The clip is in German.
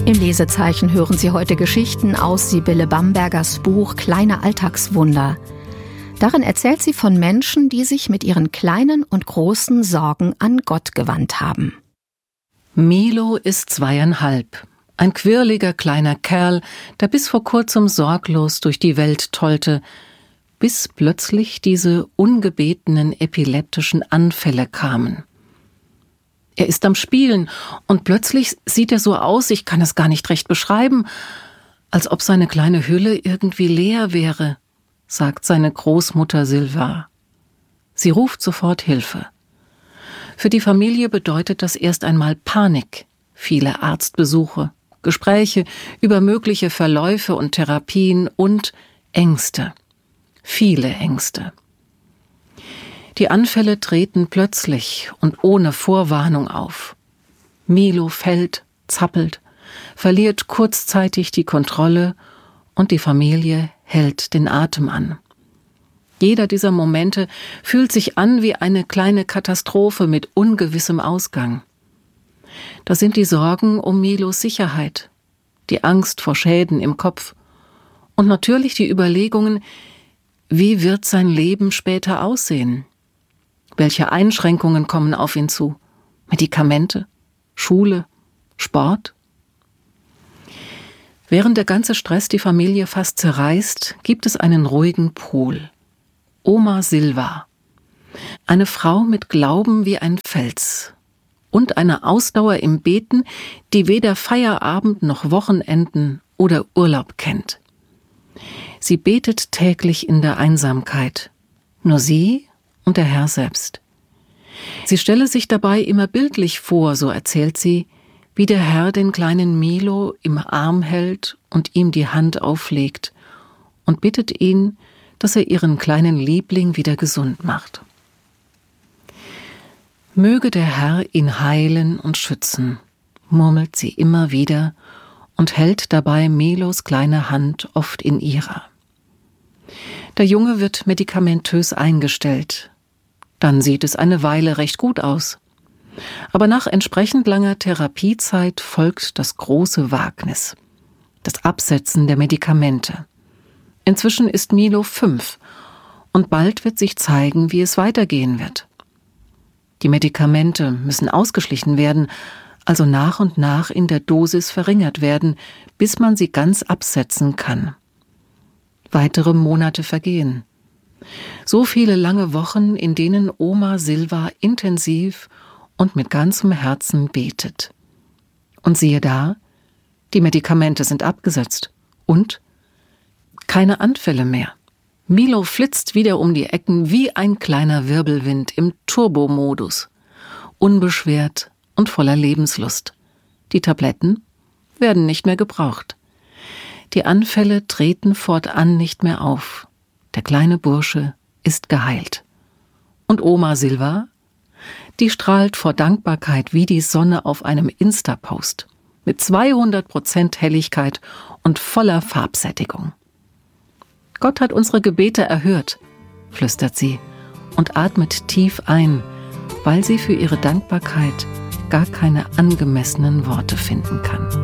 Im Lesezeichen hören Sie heute Geschichten aus Sibylle Bambergers Buch Kleine Alltagswunder. Darin erzählt sie von Menschen, die sich mit ihren kleinen und großen Sorgen an Gott gewandt haben. Milo ist 2,5. Ein quirliger kleiner Kerl, der bis vor kurzem sorglos durch die Welt tollte, bis plötzlich diese ungebetenen epileptischen Anfälle kamen. Er ist am Spielen und plötzlich sieht er so aus, ich kann es gar nicht recht beschreiben, als ob seine kleine Hülle irgendwie leer wäre, sagt seine Großmutter Silva. Sie ruft sofort Hilfe. Für die Familie bedeutet das erst einmal Panik, viele Arztbesuche, Gespräche über mögliche Verläufe und Therapien und Ängste, viele Ängste. Die Anfälle treten plötzlich und ohne Vorwarnung auf. Milo fällt, zappelt, verliert kurzzeitig die Kontrolle und die Familie hält den Atem an. Jeder dieser Momente fühlt sich an wie eine kleine Katastrophe mit ungewissem Ausgang. Das sind die Sorgen um Milos Sicherheit, die Angst vor Schäden im Kopf und natürlich die Überlegungen, wie wird sein Leben später aussehen? Welche Einschränkungen kommen auf ihn zu? Medikamente? Schule? Sport? Während der ganze Stress die Familie fast zerreißt, gibt es einen ruhigen Pol. Oma Silva. Eine Frau mit Glauben wie ein Fels. Und eine Ausdauer im Beten, die weder Feierabend noch Wochenenden oder Urlaub kennt. Sie betet täglich in der Einsamkeit. Nur sie und der Herr selbst. Sie stelle sich dabei immer bildlich vor, so erzählt sie, wie der Herr den kleinen Milo im Arm hält und ihm die Hand auflegt und bittet ihn, dass er ihren kleinen Liebling wieder gesund macht. Möge der Herr ihn heilen und schützen, murmelt sie immer wieder und hält dabei Milos kleine Hand oft in ihrer. Der Junge wird medikamentös eingestellt. Dann sieht es eine Weile recht gut aus. Aber nach entsprechend langer Therapiezeit folgt das große Wagnis. Das Absetzen der Medikamente. Inzwischen ist Milo 5 und bald wird sich zeigen, wie es weitergehen wird. Die Medikamente müssen ausgeschlichen werden, also nach und nach in der Dosis verringert werden, bis man sie ganz absetzen kann. Weitere Monate vergehen. So viele lange Wochen, in denen Oma Silva intensiv und mit ganzem Herzen betet. Und siehe da, die Medikamente sind abgesetzt. Und keine Anfälle mehr. Milo flitzt wieder um die Ecken wie ein kleiner Wirbelwind im Turbomodus. Unbeschwert und voller Lebenslust. Die Tabletten werden nicht mehr gebraucht. Die Anfälle treten fortan nicht mehr auf. Der kleine Bursche ist geheilt. Und Oma Silva? Die strahlt vor Dankbarkeit wie die Sonne auf einem Insta-Post. Mit 200% Helligkeit und voller Farbsättigung. Gott hat unsere Gebete erhört, flüstert sie und atmet tief ein, weil sie für ihre Dankbarkeit gar keine angemessenen Worte finden kann.